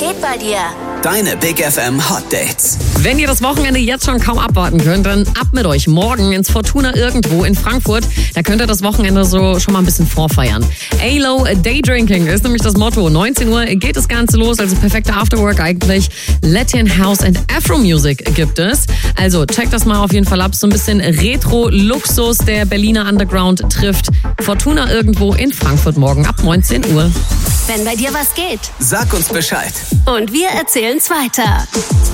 geht bei dir? Deine Big FM Hot Dates. Wenn ihr das Wochenende jetzt schon kaum abwarten könnt, dann ab mit euch morgen ins Fortuna irgendwo in Frankfurt. Da könnt ihr das Wochenende so schon mal ein bisschen vorfeiern. ALO Daydrinking ist nämlich das Motto. 19 Uhr geht das Ganze los, also perfekte Afterwork eigentlich. Latin House and Afro Music gibt es. Also checkt das mal auf jeden Fall ab. So ein bisschen Retro-Luxus, der Berliner Underground trifft. Fortuna irgendwo in Frankfurt morgen ab 19 Uhr. Wenn bei dir was geht. Sag uns Bescheid. Und wir erzählen's weiter.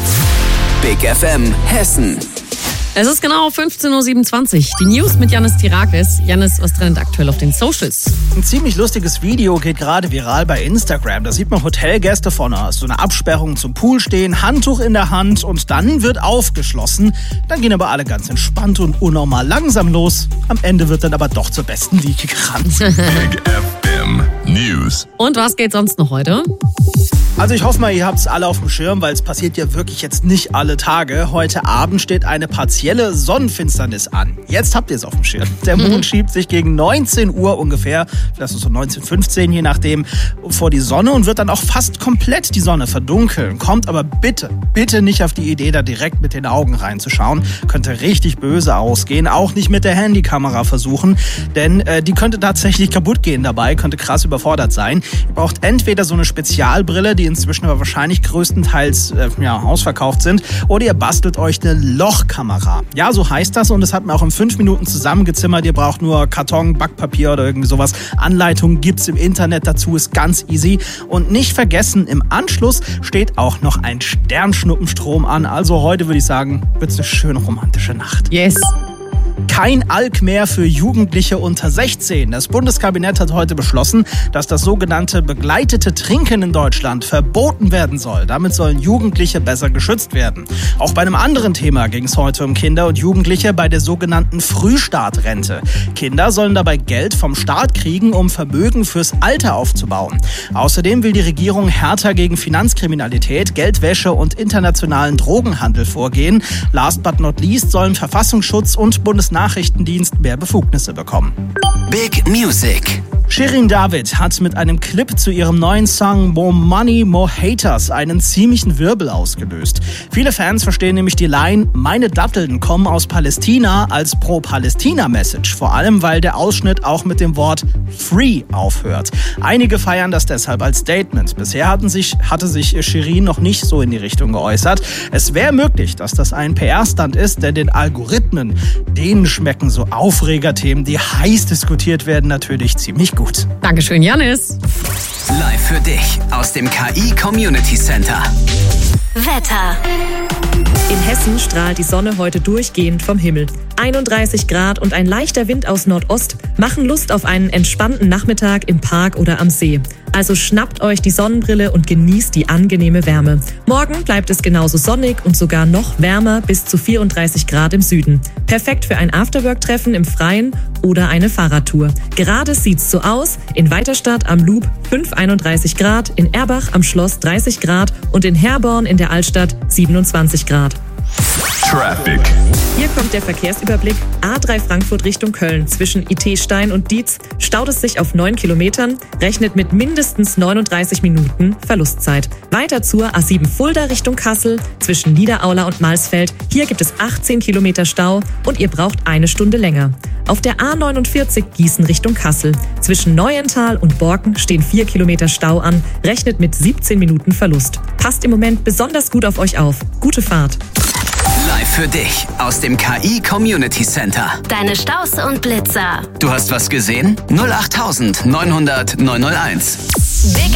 Big FM Hessen. Es ist genau 15.27 Uhr. Die News mit Yannis Tirakis. Yannis, was trennt aktuell auf den Socials? Ein ziemlich lustiges Video geht gerade viral bei Instagram. Da sieht man Hotelgäste vor so einer Absperrung zum Pool stehen, Handtuch in der Hand und dann wird aufgeschlossen. Dann gehen aber alle ganz entspannt und unnormal langsam los. Am Ende wird dann aber doch zur besten Liege gerannt. Big FM News. Und was geht sonst noch heute? Also ich hoffe mal, ihr habt es alle auf dem Schirm, weil es passiert ja wirklich jetzt nicht alle Tage. Heute Abend steht eine partielle Sonnenfinsternis an. Jetzt habt ihr es auf dem Schirm. Der Mond schiebt sich gegen 19 Uhr ungefähr, vielleicht so 19:15, je nachdem, vor die Sonne und wird dann auch fast komplett die Sonne verdunkeln. Kommt aber bitte nicht auf die Idee, da direkt mit den Augen reinzuschauen. Könnte richtig böse ausgehen. Auch nicht mit der Handykamera versuchen, denn die könnte tatsächlich kaputt gehen dabei, könnte krass überfordert sein. Ihr braucht entweder so eine Spezialbrille, die inzwischen aber wahrscheinlich größtenteils ausverkauft sind, oder ihr bastelt euch eine Lochkamera. Ja, so heißt das und das hat man auch in 5 Minuten zusammengezimmert. Ihr braucht nur Karton, Backpapier oder irgendwie sowas. Anleitungen gibt's im Internet dazu, ist ganz easy. Und nicht vergessen, im Anschluss steht auch noch ein Sternschnuppenstrom an. Also heute würde ich sagen, wird's eine schöne romantische Nacht. Yes. Kein Alk mehr für Jugendliche unter 16. Das Bundeskabinett hat heute beschlossen, dass das sogenannte begleitete Trinken in Deutschland verboten werden soll. Damit sollen Jugendliche besser geschützt werden. Auch bei einem anderen Thema ging es heute um Kinder und Jugendliche bei der sogenannten Frühstartrente. Kinder sollen dabei Geld vom Staat kriegen, um Vermögen fürs Alter aufzubauen. Außerdem will die Regierung härter gegen Finanzkriminalität, Geldwäsche und internationalen Drogenhandel vorgehen. Last but not least sollen Verfassungsschutz und Bundesnachrichtendienst mehr Befugnisse bekommen. Big Music. Shirin David hat mit einem Clip zu ihrem neuen Song More Money, More Haters einen ziemlichen Wirbel ausgelöst. Viele Fans verstehen nämlich die Line "Meine Datteln kommen aus Palästina" als Pro-Palästina-Message. Vor allem, weil der Ausschnitt auch mit dem Wort Free aufhört. Einige feiern das deshalb als Statement. Bisher hatte sich Shirin noch nicht so in die Richtung geäußert. Es wäre möglich, dass das ein PR-Stunt ist, denn den Algorithmen, denen schmecken so Aufregerthemen, die heiß diskutiert werden, natürlich ziemlich gut. Dankeschön, Yannis. Live für dich aus dem KI Community Center. Wetter. In Hessen strahlt die Sonne heute durchgehend vom Himmel. 31 Grad und ein leichter Wind aus Nordost machen Lust auf einen entspannten Nachmittag im Park oder am See. Also schnappt euch die Sonnenbrille und genießt die angenehme Wärme. Morgen bleibt es genauso sonnig und sogar noch wärmer, bis zu 34 Grad im Süden. Perfekt für ein Afterwork-Treffen im Freien oder eine Fahrradtour. Gerade sieht's so aus: in Weiterstadt am Loop 31 Grad, in Erbach am Schloss 30 Grad und in Herborn in der Altstadt 27 Grad. Traffic. Hier kommt der Verkehrsüberblick. A3 Frankfurt Richtung Köln. Zwischen IT-Stein und Dietz staut es sich auf 9 Kilometern, rechnet mit mindestens 39 Minuten Verlustzeit. Weiter zur A7 Fulda Richtung Kassel. Zwischen Niederaula und Malsfeld. Hier gibt es 18 Kilometer Stau und ihr braucht 1 Stunde länger. Auf der A49 Gießen Richtung Kassel. Zwischen Neuental und Borken stehen 4 Kilometer Stau an, rechnet mit 17 Minuten Verlust. Passt im Moment besonders gut auf euch auf. Gute Fahrt. Live für dich aus dem KI Community Center. Deine Staus und Blitzer. Du hast was gesehen? 08900 901. Big